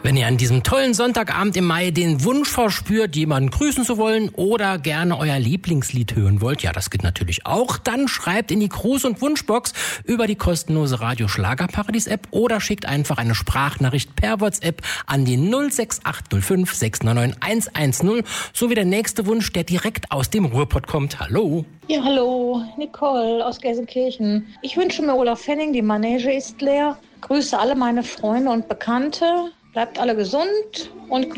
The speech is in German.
Wenn ihr an diesem tollen Sonntagabend im Mai den Wunsch verspürt, jemanden grüßen zu wollen oder gerne euer Lieblingslied hören wollt, ja, das geht natürlich auch, dann schreibt in die Gruß- und Wunschbox über die kostenlose Radio Schlagerparadies App oder schickt einfach eine Sprachnachricht per WhatsApp an die 06805 699 110, so wie der nächste Wunsch, der direkt aus dem Ruhrpott kommt. Hallo. Ja, hallo, Nicole aus Gelsenkirchen. Ich wünsche mir Olaf Henning, die Manege ist leer. Grüße alle meine Freunde und Bekannte. Bleibt alle gesund und